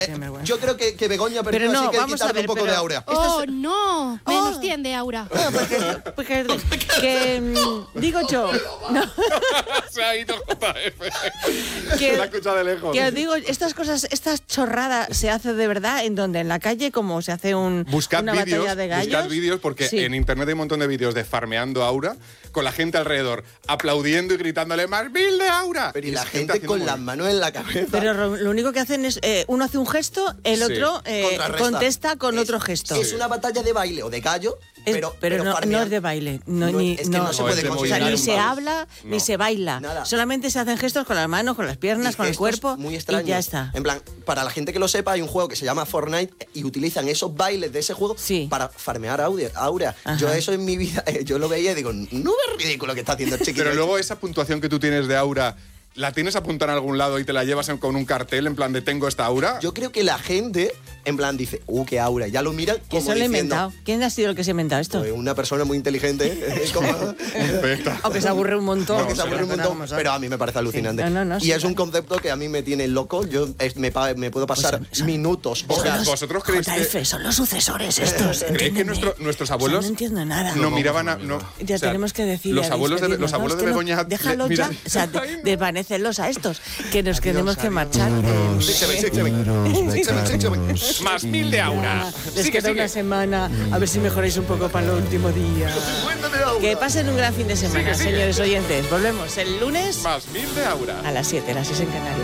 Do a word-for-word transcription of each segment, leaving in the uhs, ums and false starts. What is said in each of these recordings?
Yo creo que, que Begoña pero no, así que vamos a ver, un poco pero... de aura. ¡Oh, no! Menos cien de aura. Ah, porque, porque que, mm, digo yo... No. Se ha ido J F. Que, Se la ha escuchado de lejos. que os digo, estas cosas, estas chorradas se hace de verdad en donde, en la calle, como se hace un, Buscad una vídeos, batalla de gallos. buscad vídeos porque Sí. en internet hay un montón de vídeos de farmeando aura con la gente alrededor aplaudiendo y gritándole más mil de aura. Pero y la es gente con haciendo las muy- manos en la cabeza. Pero lo, lo único que hacen es, eh, uno hace un gesto, el Sí. otro eh, Contrarresta. contesta con Es- otro gesto. Es una batalla de baile o de gallo, Es- pero, pero no, no farmeando. es de baile, no, No, ni, es que no se puede o sea, considerar ni un se baile. habla, No. ni se baila. Nada. Solamente se hacen gestos con las manos, con las piernas, Y con el gestos cuerpo muy y extraños. ya está. En plan, para la gente que lo sepa, hay un juego que se llama Fortnite y utilizan esos bailes de ese juego Sí. para farmear audio- aura. Ajá. Yo eso en mi vida, eh, yo lo veía y digo, no es ridículo que está haciendo el chiquito. Pero luego esa puntuación que tú tienes de aura, ¿la tienes apuntada en algún lado y te la llevas en- con un cartel en plan de tengo esta aura? Yo creo que la gente, en plan, dice, uh, qué aura. Ya lo miran como ¿Quién se lo ha diciendo, inventado? ¿Quién ha sido el que se ha inventado esto? pues, una persona muy inteligente. eh, como- Perfecta. Aunque se aburre un montón. Porque se aburre un Pero montón, vamos a- pero a mí me parece alucinante. No, no, no, y sí, es un claro. concepto que a mí me tiene loco. Yo es- me, pa- me puedo pasar Pues son- minutos, ¿Vosotros, horas. vosotros creéis J que, F, son los sucesores estos. ¿creéis que entiéndeme. nuestro- nuestros O sea, abuelos no entiendo nada. no miraban a... No, Ya o sea, tenemos que decir. Los ya abuelos de, despedirnos, los abuelos ¿no? de Es que Begoña... no- Déjalos le- ya. miran- O sea, de- Ay, no. desvanécelos a estos. Que nos Adiós, tenemos que adiós. marchar. eh, Échame, échame. Échame, échame. Más mil de aura. Ah, Les Sigue, queda sigue. una semana, a ver si mejoráis un poco para el último día. Que pasen un gran fin de semana, Sigue, sigue. señores oyentes. Volvemos el lunes Más mil de aura. a las siete, las seis en Canarias.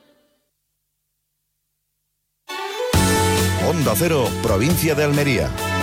Onda Cero, provincia de Almería.